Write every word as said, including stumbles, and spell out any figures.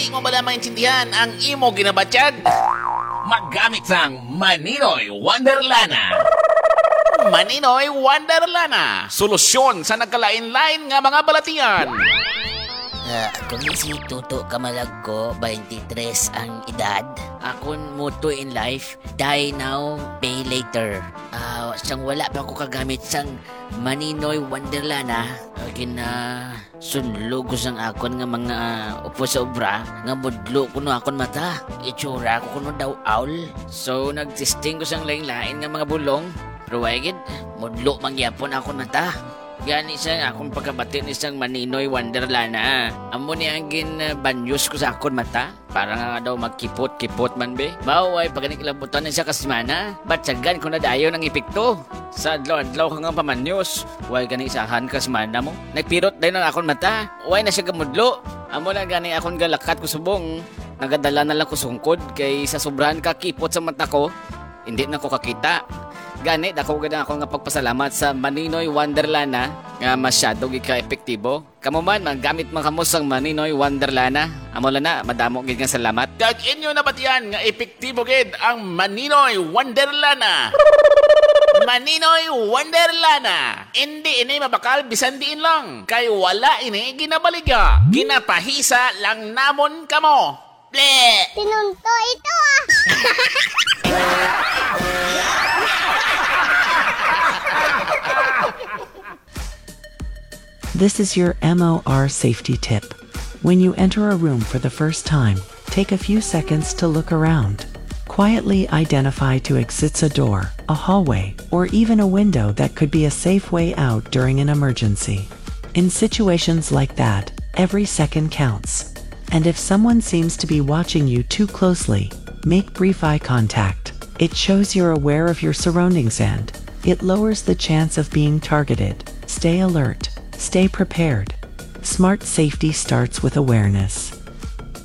Hindi mo ba na maintindihan ang imo ginabatyag? Maggamit sang Maninoy Wonderlana. Maninoy Wonderlana. Solusyon sa nagkalain-lain nga mga balatian. Uh, kung si Tuto Kamalagko, twenty-three ang edad. Akon motto in life, die now, pay later. Uh, sang wala pa ako kagamit sang Maninoy Wonderlana, agin na sunlog ko sang akon nga mga uh, upo sa obra, nga mudlo ko no akon mata. Itsura ko kuno daw owl. So nagtesting ko sang lain-lain nga mga bulong. Pero wagid, mudlo mangyapon akon mata. Gani siya akong pagkabatin isang Maninoy Wonderlana. Amo niya ang ginbanyos ko sa akon mata. Para nga daw magkipot-kipot man be. Baway pagkanikilabutan na siya kasimana. Ba't sagan ko na dayo ng epekto? Sa adlaw-adlaw ka nga pamanyos. Huwag gani isahan kasimana mo. Nagpirot dayo ng akon mata. Huwag na siya gamudlo. Amo na gani akong galakat ko subong. Nagadala na lang ko sungkod. Kay sa sobrahan kakipot sa mata ko. Hindi na ko kakita. Gani, dako ganda ako nga pagpasalamat sa Maninoy Wonderlana nga masyado gika-epektibo. Kamo man, magamit man kamo sang Maninoy Wonderlana. Amo lang na, madamo gid nga salamat. Kag inyo na batian nga epektibo gid ang Maninoy Wonderlana. Maninoy Wonderlana. Hindi ini mabakal bisan diin lang. Kay wala ini ginabaliga. Ginapahisa lang namon kamo. Ble! Pinunto ito ah! This is your M O R safety tip. When you enter a room for the first time, take a few seconds to look around. Quietly identify two exits: a door, a hallway, or even a window that could be a safe way out during an emergency. In situations like that, every second counts. And if someone seems to be watching you too closely, make brief eye contact. It shows you're aware of your surroundings and it lowers the chance of being targeted. Stay alert. Stay prepared. Smart safety starts with awareness.